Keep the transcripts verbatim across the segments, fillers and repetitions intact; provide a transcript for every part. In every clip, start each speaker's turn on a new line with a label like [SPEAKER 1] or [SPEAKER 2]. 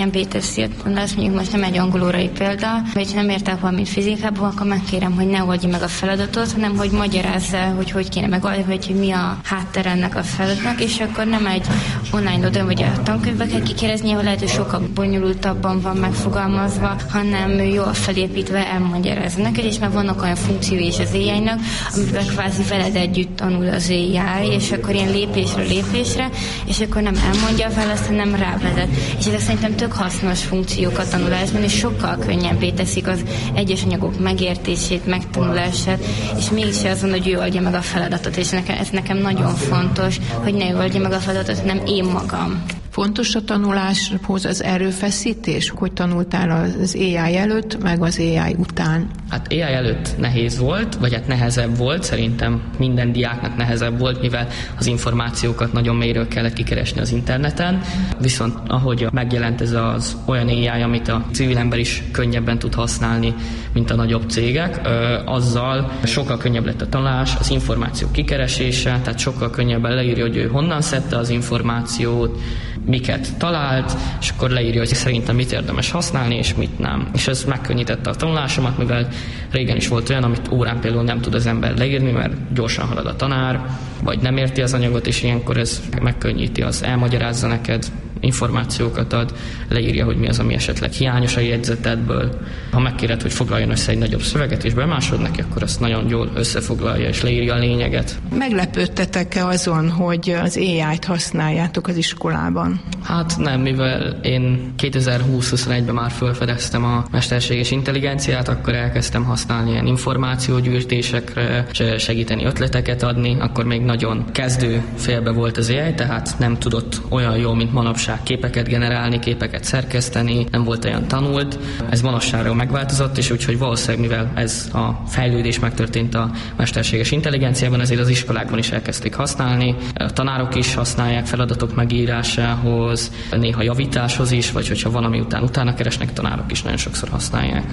[SPEAKER 1] Ilyen Péter-sziget, az mondjuk most nem egy angolórai példa, vagy nem értek valamit fizikában, akkor megkérem, hogy ne oldja meg a feladatot, hanem hogy magyarázza, hogy hogy kéne megoldani, vagy hogy mi a háttere ennek a feladatnak, és akkor nem egy online oldalon, vagy a tankönyvbe kell kikérdezni, ahol lehet, hogy sokkal bonyolultabban van megfogalmazva, hanem jól felépítve elmagyarázza neked, és már vannak olyan funkciói is az á í-nak, amiben kvázi veled együtt tanul az á í, és akkor ilyen lépésről lépésre, és akkor nem elmondja a választ, hanem rávezet. És ez szerintem tök hasznos funkciók a tanulásban, és sokkal könnyebbé teszik az egyes anyagok megértését, megtanulását, és mégis azon, hogy ő oldja meg a feladatot, és nekem, ez nekem nagyon fontos, hogy ne ő oldja meg a feladatot, hanem én magam.
[SPEAKER 2] Fontos a tanuláshoz az erőfeszítés, hogy tanultál az á í előtt, meg az á í után?
[SPEAKER 3] Hát á í előtt nehéz volt, vagy hát nehezebb volt, szerintem minden diáknak nehezebb volt, mivel az információkat nagyon mélyről kellett kikeresni az interneten, viszont ahogy megjelent ez az olyan á í, amit a civil ember is könnyebben tud használni, mint a nagyobb cégek, azzal sokkal könnyebb lett a tanulás, az információ kikeresése, tehát sokkal könnyebben leírja, hogy ő honnan szedte az információt, miket talált, és akkor leírja, hogy szerintem mit érdemes használni, és mit nem. És ez megkönnyítette a tanulásomat, mivel régen is volt olyan, amit órán például nem tud az ember leírni, mert gyorsan halad a tanár, vagy nem érti az anyagot, és ilyenkor ez megkönnyíti, az elmagyarázza neked, információkat ad, leírja, hogy mi az, ami esetleg hiányos a jegyzetedből. Ha megkéred, hogy foglaljon össze egy nagyobb szöveget, és bemásod neki, akkor azt nagyon jól összefoglalja, és leírja a lényeget.
[SPEAKER 2] Meglepődtetek-e azon, hogy az á í-t használjátok az iskolában?
[SPEAKER 3] Hát nem, mivel én kétezer-húsz-huszonegyben már felfedeztem a mesterséges intelligenciát, akkor elkezdtem használni ilyen információgyűjtésekre, segíteni ötleteket adni, akkor még nagyon kezdő félbe volt az á í, tehát nem tudott olyan jól, mint manapság képeket generálni, képeket szerkeszteni, nem volt olyan tanult. Ez manapságra megváltozott, és úgyhogy valószínűleg, mivel ez a fejlődés megtörtént a mesterséges intelligenciában, ezért az iskolákban is elkezdték használni. A tanárok is használják feladatok megírásához, néha javításhoz is, vagy hogyha valami után utána keresnek, tanárok is nagyon sokszor használják.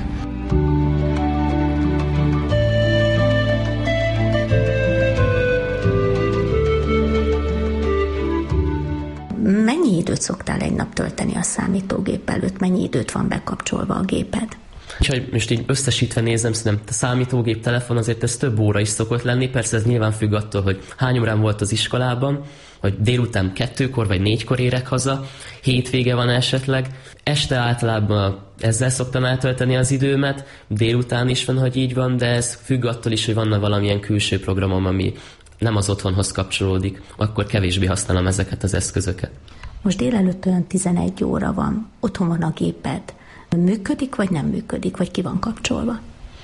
[SPEAKER 4] Mennyi időt szoktál egy nap tölteni a számítógép előtt? Mennyi időt van bekapcsolva a géped?
[SPEAKER 5] Úgyhogy most így összesítve nézem, szerintem a számítógép, telefon azért ez több óra is szokott lenni, persze ez nyilván függ attól, hogy hány órán volt az iskolában, hogy délután kettőkor vagy négykor érek haza, hétvége van esetleg. Este általában ezzel szoktam eltölteni az időmet, délután is van, hogy így van, de ez függ attól is, hogy van valamilyen külső programom, ami nem az otthonhoz kapcsolódik, akkor kevésbé használom ezeket az eszközöket.
[SPEAKER 4] Most délelőtt olyan tizenegy óra van, otthon van a géped. Működik, vagy nem működik, vagy ki van kapcsolva?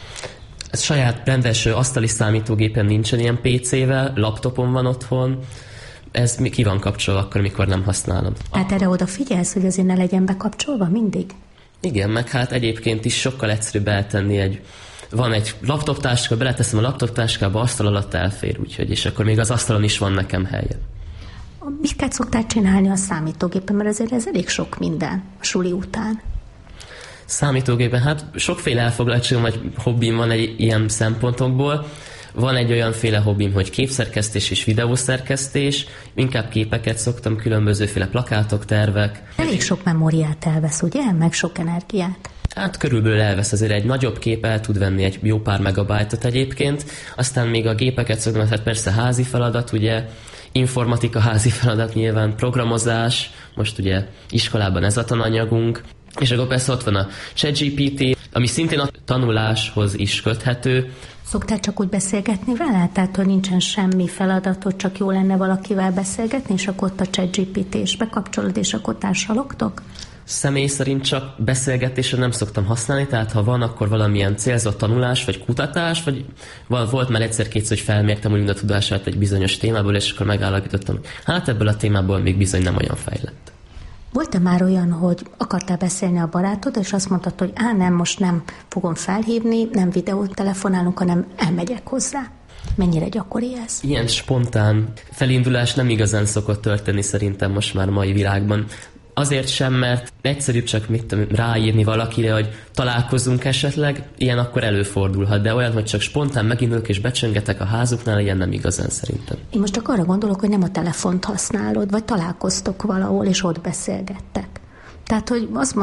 [SPEAKER 5] Ez saját rendes asztali számítógépen nincsen ilyen pé cével, laptopon van otthon, ez ki van kapcsolva akkor, mikor nem használom.
[SPEAKER 4] Hát erre odafigyelsz, hogy azért ne legyen bekapcsolva mindig?
[SPEAKER 5] Igen, meg hát egyébként is sokkal egyszerűbb eltenni egy van egy laptoptáska, beleteszem a laptoptáskába, asztal alatt elfér, úgyhogy, és akkor még az asztalon is van nekem helye.
[SPEAKER 4] Miket szoktál csinálni a számítógépen, mert azért ez elég sok minden a suli után.
[SPEAKER 5] Számítógépen, hát sokféle elfoglaltságom vagy hobbim van egy ilyen szempontokból. Van egy olyanféle hobbim, hogy képszerkesztés és videószerkesztés, inkább képeket szoktam, különbözőféle plakátok, tervek. Elég
[SPEAKER 4] sok memóriát elvesz, ugye? Meg sok energiát.
[SPEAKER 5] Hát körülbelül elvesz, azért egy nagyobb kép el tud venni egy jó pár megabájtot egyébként, aztán még a gépeket szoktam, hát persze házi feladat, ugye, informatika házi feladat nyilván, programozás, most ugye iskolában ez a tananyagunk, és akkor persze ott van a ChatGPT, ami szintén a tanuláshoz is köthető.
[SPEAKER 4] Szoktál csak úgy beszélgetni vele? Tehát, hogy nincsen semmi feladatod, csak jó lenne valakivel beszélgetni, és akkor ott a ChatGPT és bekapcsolod, és akkor társalogtok?
[SPEAKER 5] Személy szerint csak beszélgetésre nem szoktam használni, tehát ha van, akkor valamilyen célzott tanulás, vagy kutatás, vagy volt már egyszer-kétszer, hogy felmértem úgymond a tudását egy bizonyos témából, és akkor megállapítottam, hogy hát ebből a témából még bizony nem olyan fejlett.
[SPEAKER 4] Volt-e már olyan, hogy akartál beszélni a barátod, és azt mondtad, hogy á, nem, most nem fogom felhívni, nem videót telefonálunk, hanem elmegyek hozzá? Mennyire gyakori ez?
[SPEAKER 5] Ilyen spontán felindulás nem igazán szokott történni szerintem most már mai világban. Azért sem, mert egyszerűbb csak mit tudom, ráírni valakire, hogy találkozzunk esetleg, ilyen akkor előfordulhat, de olyan, hogy csak spontán megindulok és becsöngetek a házuknál, ilyen nem igazán szerintem.
[SPEAKER 4] Én most csak arra gondolok, hogy nem a telefont használod, vagy találkoztok valahol, és ott beszélgettek. Tehát, hogy azt